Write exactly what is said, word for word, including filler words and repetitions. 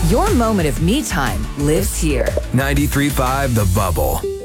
Your moment of me time lives here. ninety-three point five The Bubble.